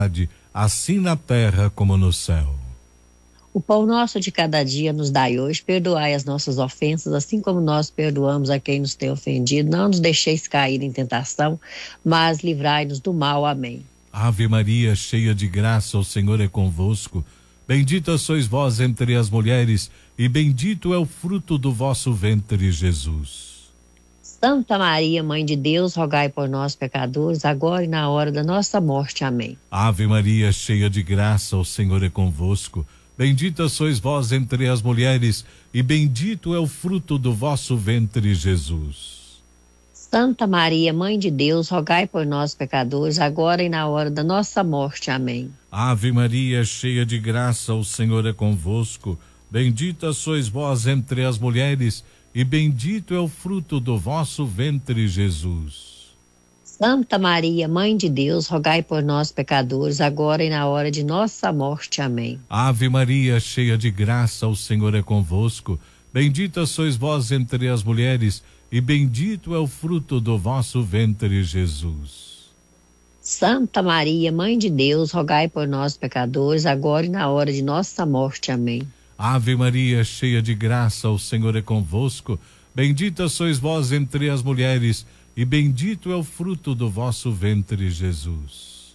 assim na terra como no céu. O pão nosso de cada dia nos dai hoje, perdoai as nossas ofensas, assim como nós perdoamos a quem nos tem ofendido. Não nos deixeis cair em tentação, mas livrai-nos do mal. Amém. Ave Maria, cheia de graça, o Senhor é convosco. Bendita sois vós entre as mulheres, e bendito é o fruto do vosso ventre, Jesus. Santa Maria, Mãe de Deus, rogai por nós, pecadores, agora e na hora da nossa morte. Amém. Ave Maria, cheia de graça, o Senhor é convosco. Bendita sois vós entre as mulheres, e bendito é o fruto do vosso ventre, Jesus. Santa Maria, Mãe de Deus, rogai por nós, pecadores, agora e na hora da nossa morte. Amém. Ave Maria, cheia de graça, o Senhor é convosco. Bendita sois vós entre as mulheres, e bendito é o fruto do vosso ventre, Jesus. Santa Maria, Mãe de Deus, rogai por nós, pecadores, agora e na hora de nossa morte. Amém. Ave Maria, cheia de graça, o Senhor é convosco. Bendita sois vós entre as mulheres, e bendito é o fruto do vosso ventre, Jesus. Santa Maria, Mãe de Deus, rogai por nós, pecadores, agora e na hora de nossa morte. Amém. Ave Maria, cheia de graça, o Senhor é convosco. Bendita sois vós entre as mulheres, e bendito é o fruto do vosso ventre, Jesus.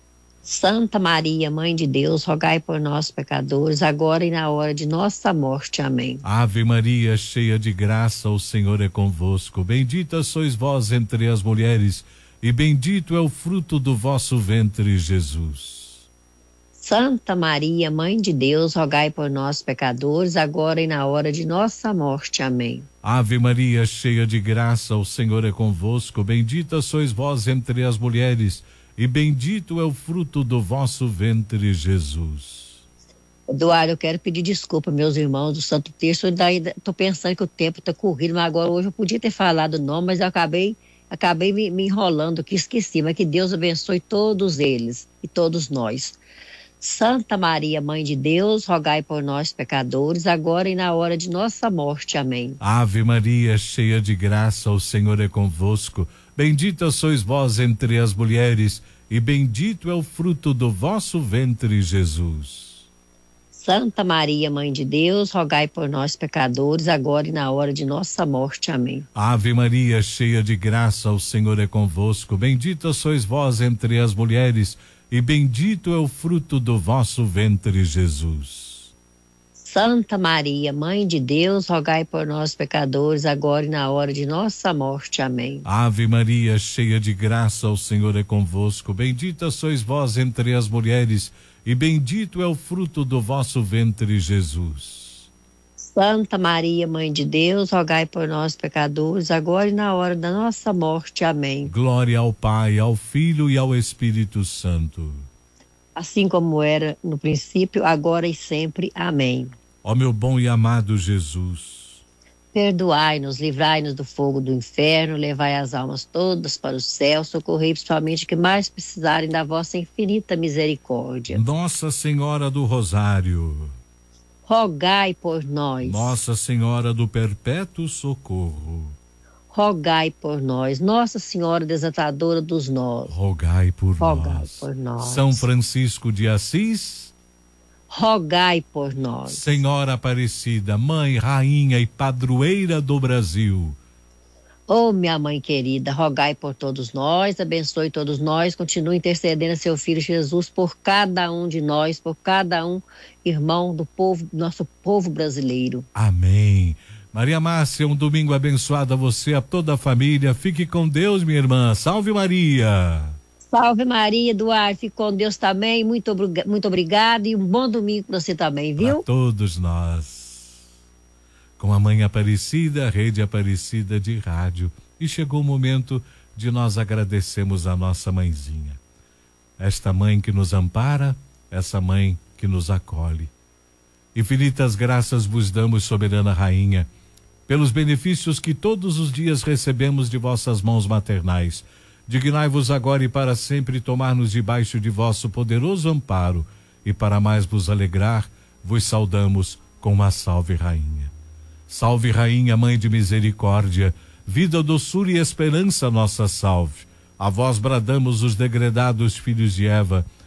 Santa Maria, Mãe de Deus, rogai por nós, pecadores, agora e na hora de nossa morte. Amém. Ave Maria, cheia de graça, o Senhor é convosco. Bendita sois vós entre as mulheres, e bendito é o fruto do vosso ventre, Jesus. Santa Maria, Mãe de Deus, rogai por nós, pecadores, agora e na hora de nossa morte. Amém. Ave Maria, cheia de graça, o Senhor é convosco. Bendita sois vós entre as mulheres, e bendito é o fruto do vosso ventre, Jesus. Eduardo, eu quero pedir desculpa, meus irmãos do Santo Terço. Eu ainda estou pensando que o tempo está corrido, mas agora hoje eu podia ter falado o nome, mas eu acabei me enrolando aqui, esqueci. Mas que Deus abençoe todos eles e todos nós. Santa Maria, Mãe de Deus, rogai por nós, pecadores, agora e na hora de nossa morte. Amém. Ave Maria, cheia de graça, o Senhor é convosco. Bendita sois vós entre as mulheres, e bendito é o fruto do vosso ventre, Jesus. Santa Maria, Mãe de Deus, rogai por nós, pecadores, agora e na hora de nossa morte. Amém. Ave Maria, cheia de graça, o Senhor é convosco. Bendita sois vós entre as mulheres, e bendito é o fruto do vosso ventre, Jesus. Santa Maria, Mãe de Deus, rogai por nós, pecadores, agora e na hora de nossa morte. Amém. Ave Maria, cheia de graça, o Senhor é convosco. Bendita sois vós entre as mulheres, e bendito é o fruto do vosso ventre, Jesus. Santa Maria, Mãe de Deus, rogai por nós, pecadores, agora e na hora da nossa morte. Amém. Glória ao Pai, ao Filho e ao Espírito Santo. Assim como era no princípio, agora e sempre. Amém. Ó meu bom e amado Jesus, perdoai-nos, livrai-nos do fogo do inferno, levai as almas todas para o céu, socorrei principalmente que mais precisarem da vossa infinita misericórdia. Nossa Senhora do Rosário, rogai por nós. Nossa Senhora do Perpétuo Socorro, rogai por nós. Nossa Senhora Desatadora dos Nós, rogai por nós. São Francisco de Assis, rogai por nós. Senhora Aparecida, Mãe, Rainha e Padroeira do Brasil, oh, minha Mãe querida, rogai por todos nós, abençoe todos nós, continue intercedendo a seu Filho Jesus por cada um de nós, por cada um irmão do povo, nosso povo brasileiro. Amém. Maria Márcia, um domingo abençoado a você, a toda a família. Fique com Deus, minha irmã. Salve Maria. Salve Maria, Eduardo. Fique com Deus também. Muito obrigado e um bom domingo para você também, viu? Para todos nós. Com a Mãe Aparecida, Rede Aparecida de Rádio. E chegou o momento de nós agradecermos a nossa mãezinha. Esta mãe que nos ampara, essa mãe que nos acolhe. Infinitas graças vos damos, soberana Rainha, pelos benefícios que todos os dias recebemos de vossas mãos maternais. Dignai-vos agora e para sempre tomar-nos debaixo de vosso poderoso amparo, e para mais vos alegrar, vos saudamos com uma salve Rainha. Salve Rainha, Mãe de Misericórdia, vida, doçura e esperança, nossa salve. A vós bradamos os degredados filhos de Eva,